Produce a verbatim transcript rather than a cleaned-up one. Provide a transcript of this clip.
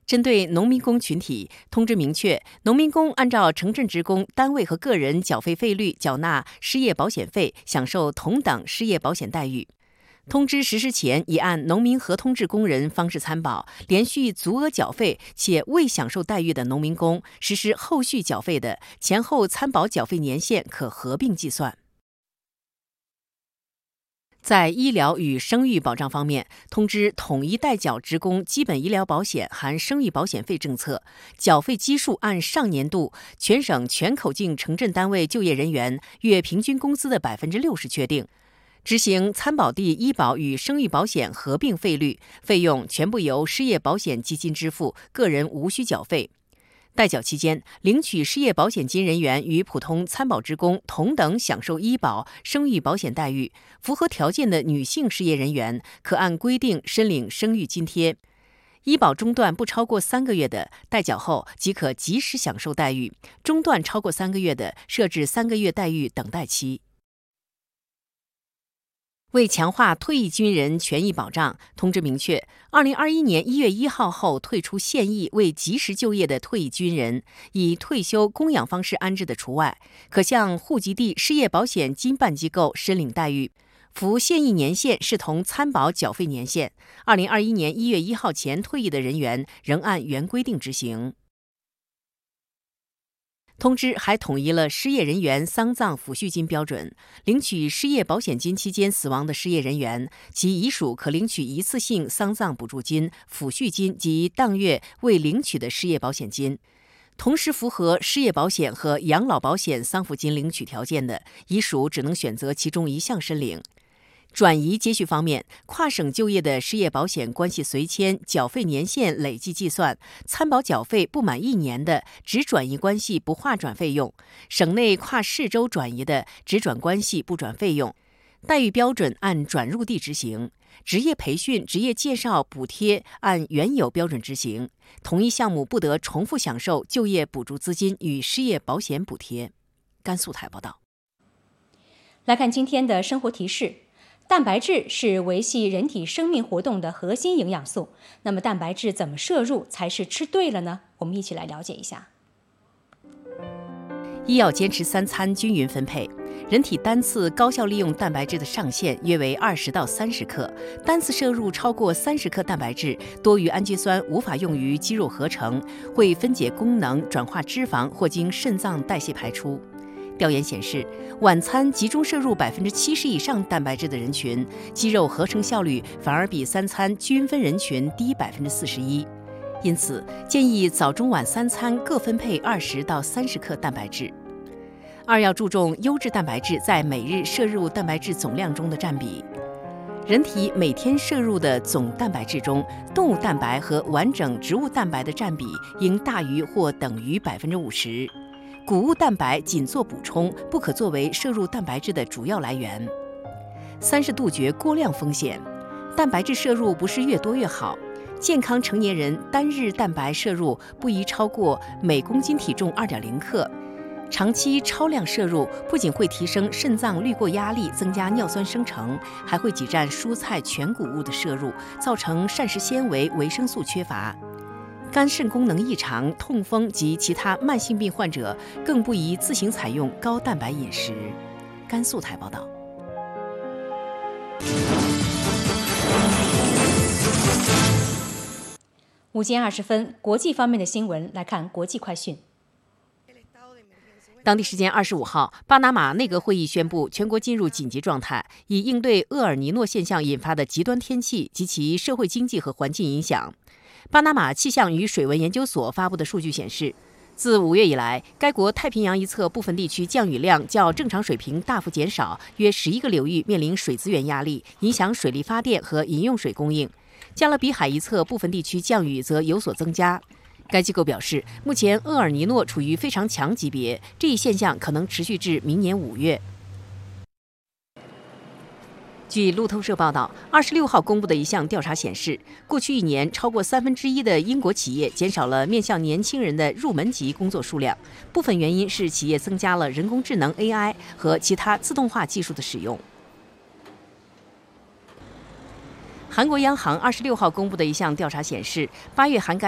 针对农民工群体，通知明确，农民工按照城镇职工单位和个人缴费费率缴纳失业保险费，享受同等失业保险待遇。通知实施前，已按农民合同制工人方式参保，连续足额缴费且未享受待遇的农民工，实施后续缴费的，前后参保缴费年限可合并计算。在医疗与生育保障方面，通知统一代缴职工基本医疗保险含生育保险费政策，缴费基数按上年度全省全口径城镇单位就业人员月平均工资的百分之六十确定，执行参保地医保与生育保险合并费率，费用全部由失业保险基金支付，个人无需缴费。代缴期间，领取失业保险金人员与普通参保职工同等享受医保、生育保险待遇。符合条件的女性失业人员可按规定申领生育津贴。医保中断不超过三个月的，代缴后即可及时享受待遇；中断超过三个月的，设置三个月待遇等待期。为强化退役军人权益保障，通知明确，二零二一年一月一号后退出现役未及时就业的退役军人，以退休供养方式安置的除外，可向户籍地失业保险经办机构申领待遇。服现役年限视同参保缴费年限，二零二一年一月一号前退役的人员仍按原规定执行。通知还统一了失业人员丧葬抚恤金标准，领取失业保险金期间死亡的失业人员，其遗属可领取一次性丧葬补助金、抚恤金及当月未领取的失业保险金。同时符合失业保险和养老保险丧抚金领取条件的，遗属只能选择其中一项申领。转移接续方面，跨省就业的失业保险关系随迁缴费年限累计计算，参保缴费不满一年的，只转移关系不划转费用；省内跨市州转移的，只转关系不转费用。待遇标准按转入地执行，职业培训、职业介绍补贴按原有标准执行。同一项目不得重复享受就业补助资金与失业保险补贴。甘肃台报道。 来看今天的生活提示。蛋白质是维系人体生命活动的核心营养素，那么蛋白质怎么摄入才是吃对了呢？我们一起来了解一下。 一要坚持三餐均匀分配，人体单次高效利用蛋白质的上限约为二十到三十克，单次摄入超过三十克蛋白质，多余氨基酸无法用于肌肉合成，会分解功能转化脂肪或经肾脏代谢排出。调研显示，晚餐集中摄入百分之七十以上蛋白质的人群，肌肉合成效率反而比三餐均分人群低百分之四十一。因此，建议早中晚三餐各分配二十到三十克蛋白质。二要注重优质蛋白质在每日摄入蛋白质总量中的占比。人体每天摄入的总蛋白质中，动物蛋白和完整植物蛋白的占比应大于或等于百分之五十。谷物蛋白仅做补充，不可作为摄入蛋白质的主要来源。三是杜绝过量风险，蛋白质摄入不是越多越好。健康成年人单日蛋白摄入不宜超过每公斤体重 二点零 克。长期超量摄入不仅会提升肾脏滤过压力，增加尿酸生成，还会挤占蔬菜全谷物的摄入，造成膳食纤维、维生素缺乏。肝肾功能异常、痛风及其他慢性病患者更不宜自行采用高蛋白饮食。甘肃台报道。 午间二十分，国际方面的新闻来看国际快讯。 当地时间二十五号，巴拿马内阁会议宣布全国进入紧急状态，以应对厄尔尼诺现象引发的极端天气及其社会经济和环境影响。巴拿马气象与水文研究所发布的数据显示，自五月以来，该国太平洋一侧部分地区降雨量较正常水平大幅减少，约十一个流域面临水资源压力，影响水力发电和饮用水供应。加勒比海一侧部分地区降雨则有所增加。该机构表示，目前厄尔尼诺处于非常强级别，这一现象可能持续至明年五月。据路透社报道，二十六号公布的一项调查显示，过去一年超过三分之一的英国企业减少了面向年轻人的入门级工作数量，部分原因是企业增加了人工智能 A I 和其他自动化技术的使用。韩国央行二十六号公布的一项调查显示，八月涵盖